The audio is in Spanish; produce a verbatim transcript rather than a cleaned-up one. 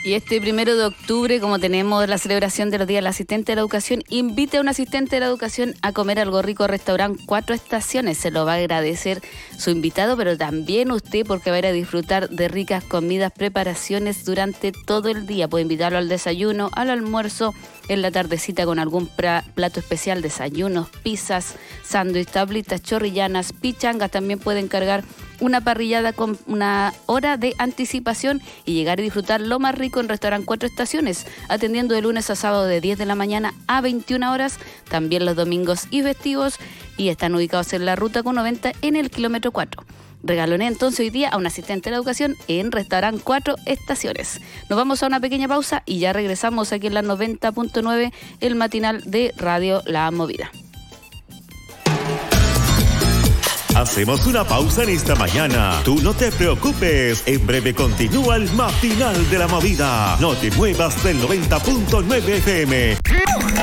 Y este primero de octubre, como tenemos la celebración de los días del asistente de la educación, invite a un asistente de la educación a comer algo rico al restaurante Cuatro Estaciones. Se lo va a agradecer su invitado, pero también usted, porque va a ir a disfrutar de ricas comidas, preparaciones durante todo el día. Puede invitarlo al desayuno, al almuerzo, en la tardecita con algún pra- plato especial, desayunos, pizzas, sándwich, tablitas, chorrillanas, pichangas. También puede encargar una parrillada con una hora de anticipación y llegar y disfrutar lo más rico en Restaurante Cuatro Estaciones, atendiendo de lunes a sábado de diez de la mañana a veintiuna horas, también los domingos y festivos, y están ubicados en la ruta Q noventa en el kilómetro cuatro. Regalonea entonces hoy día a un asistente de la educación en Restaurante Cuatro Estaciones. Nos vamos a una pequeña pausa y ya regresamos aquí en la noventa punto nueve, el matinal de Radio La Movida. Hacemos una pausa en esta mañana. Tú no te preocupes. En breve continúa el matinal de la movida. No te muevas del noventa punto nueve F M.